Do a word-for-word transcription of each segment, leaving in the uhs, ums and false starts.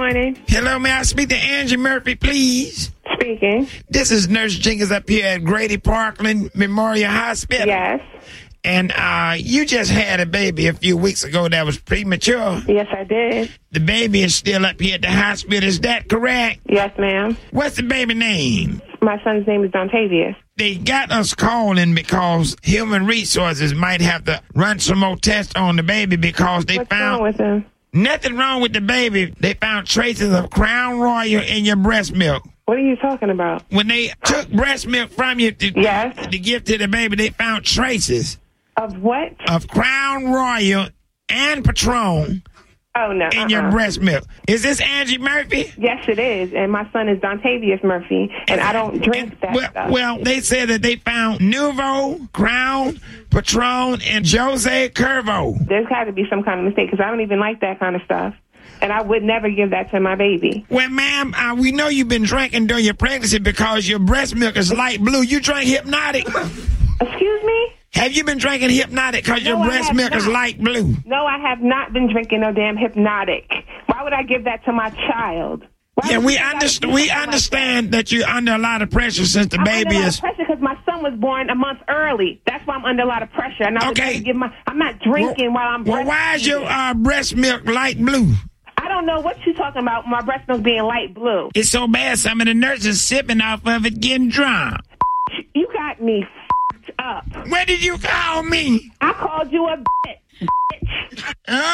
morning. Hello, may I speak to Angie Murphy, please? Speaking. This is Nurse Jenkins up here at Grady Parkland Memorial Hospital. Yes. And uh, you just had a baby a few weeks ago that was premature. Yes, I did. The baby is still up here at the hospital. Is that correct? Yes, ma'am. What's the baby name? My son's name is Dontavius. They got us calling because Human Resources might have to run some more tests on the baby because they What's found... wrong with him? Nothing wrong with the baby. They found traces of Crown Royal in your breast milk. What are you talking about? When they took breast milk from you to, yes. to give to the baby, they found traces. Of what? Of Crown Royal and Patron. Oh, no. In uh-uh. your breast milk. Is this Angie Murphy? Yes, it is. And my son is Dontavius Murphy, and I don't drink and, that well, stuff. Well, they said that they found Nuvo, Crown, Patron, and Jose Curvo. There's got to be some kind of mistake, because I don't even like that kind of stuff. And I would never give that to my baby. Well, ma'am, uh, we know you've been drinking during your pregnancy because your breast milk is light blue. You drink Hypnotic. Excuse me? Have you been drinking Hypnotic because no, your breast milk not. is light blue? No, I have not been drinking no damn Hypnotic. Why would I give that to my child? Why yeah, we, underst- we understand that? that you're under a lot of pressure since the I'm baby under a lot is... of pressure because my son was born a month early. That's why I'm under a lot of pressure. And I okay. give my, I'm not drinking well, while I'm Well, why is your uh, breast milk light blue? I don't know what you're talking about, my breast milk being light blue. It's so bad some of the nurses sipping off of it getting drunk. You got me f***ed up. What did you call me? I called you a bitch. bitch.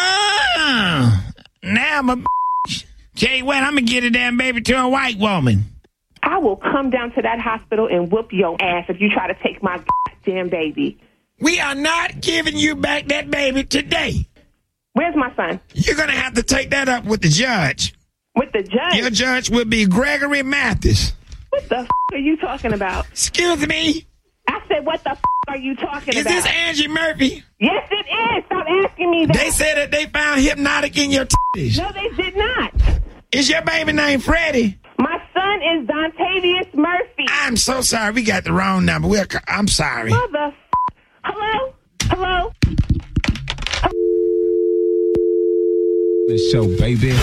Oh, now I'm a bitch. Tell you what, I'm going to get a damn baby to a white woman. I will come down to that hospital and whoop your ass if you try to take my goddamn baby. We are not giving you back that baby today. Where's my son? You're going to have to take that up with the judge. With the judge? Your judge will be Gregory Mathis. What the f*** are you talking about? Excuse me? I said, what the f*** are you talking is about? Is this Angie Murphy? Yes, it is. Stop asking me that. They said that they found Hypnotic in your titties. No, they did not. Is your baby named Freddie? My son is Dontavius Murphy. I'm so sorry. We got the wrong number. We're, I'm sorry. Mother f***. Hello? Hello? This show, baby.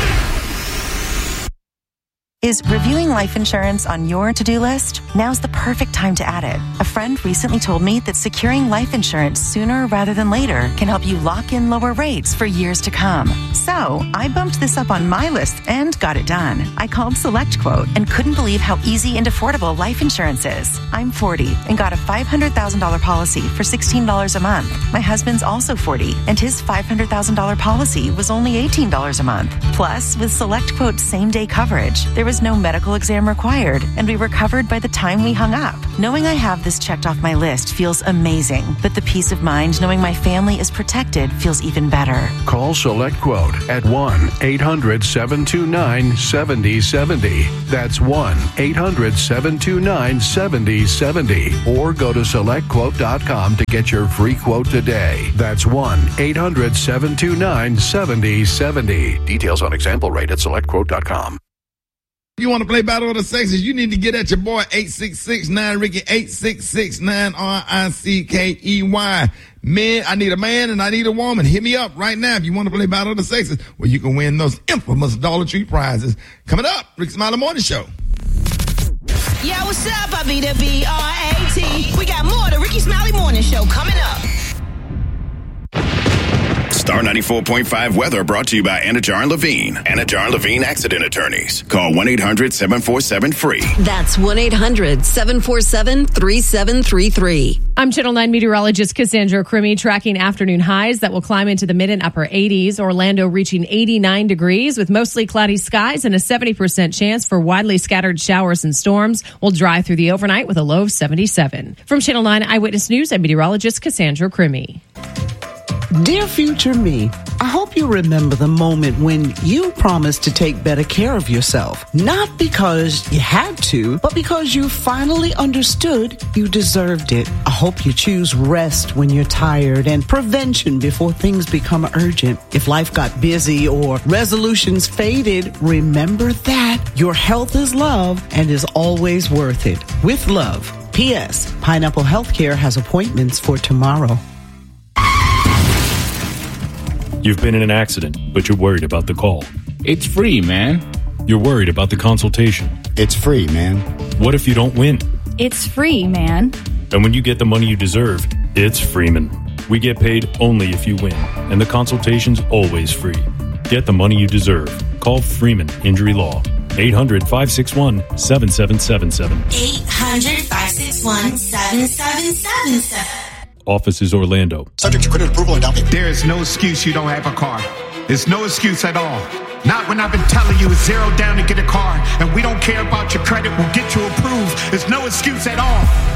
Is reviewing life insurance on your to-do list? Now's the perfect time to add it. A friend recently told me that securing life insurance sooner rather than later can help you lock in lower rates for years to come. So I bumped this up on my list and got it done. I called SelectQuote and couldn't believe how easy and affordable life insurance is. I'm forty and got a five hundred thousand dollars policy for sixteen dollars a month. My husband's also forty and his five hundred thousand dollars policy was only eighteen dollars a month. Plus, with SelectQuote's same-day coverage, there was no medical exam required, and we were covered by the time we hung up. Knowing I have this checked off my list feels amazing, but the peace of mind knowing my family is protected feels even better. Call SelectQuote at one eight hundred seven two nine seven zero seven zero. That's one eight hundred seven two nine seven zero seven zero. Or go to select quote dot com to get your free quote today. That's one eight hundred seven two nine seven zero seven zero. Details on example rate at select quote dot com. If you want to play Battle of the Sexes, you need to get at your boy eight six six nine Ricky, eight six six nine R I C K E Y. Men, I need a man and I need a woman. Hit me up right now if you want to play Battle of the Sexes, where you can win those infamous Dollar Tree prizes. Coming up, Rick Smiley Morning Show. Yo, what's up? I be the B R A T. We got more of the Ricky Smiley Morning Show coming up. Star ninety-four point five weather brought to you by Anajar and Levine. Anajar and Levine Accident Attorneys. Call one eight hundred seven four seven free. That's one eight hundred seven four seven three seven three three. I'm Channel nine meteorologist Cassandra Crimmy, tracking afternoon highs that will climb into the mid and upper eighties. Orlando reaching eighty-nine degrees with mostly cloudy skies and a seventy percent chance for widely scattered showers and storms. Will dry through the overnight with a low of seventy-seven. From Channel nine Eyewitness News, I'm meteorologist Cassandra Crimmy. Dear future me, I hope you remember the moment when you promised to take better care of yourself. Not because you had to, but because you finally understood you deserved it. I hope you choose rest when you're tired and prevention before things become urgent. If life got busy or resolutions faded, remember that your health is love and is always worth it. With love. P S. Pineapple Healthcare has appointments for tomorrow. You've been in an accident, but you're worried about the call. It's free, man. You're worried about the consultation. It's free, man. What if you don't win? It's free, man. And when you get the money you deserve, it's Freeman. We get paid only if you win, and the consultation's always free. Get the money you deserve. Call Freeman Injury Law. eight hundred, five six one, seven seven seven seven. eight hundred, five six one, seven seven seven seven. Office is Orlando. Subject to credit approval and down payment. There is no excuse you don't have a car. There's no excuse at all. Not when I've been telling you it's zero down to get a car, and we don't care about your credit, we'll get you approved. There's no excuse at all.